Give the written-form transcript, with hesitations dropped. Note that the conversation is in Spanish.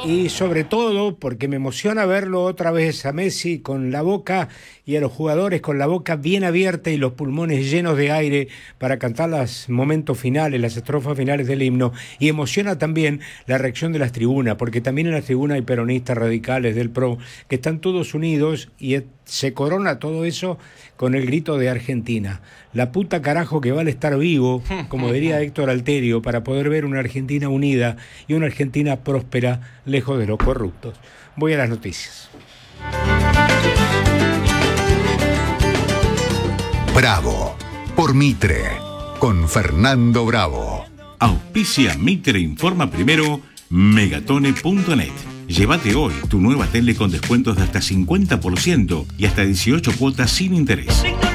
Y sobre todo porque me emociona verlo otra vez a Messi con la boca y a los jugadores con la boca bien abierta y los pulmones llenos de aire para cantar los momentos finales, las estrofas finales del himno. Y emociona también la reacción de las tribunas, porque también en las tribunas hay peronistas radicales del PRO que están todos unidos y se corona todo eso con el grito de Argentina. La puta carajo que vale estar vivo, como diría Héctor Alterio, para poder ver una Argentina unida y una Argentina próspera, lejos de los corruptos. Voy a las noticias. Bravo, por Mitre, con Fernando Bravo. Auspicia Mitre Informa Primero, Megatone.net. Llévate hoy tu nueva tele con descuentos de hasta 50% y hasta 18 cuotas sin interés.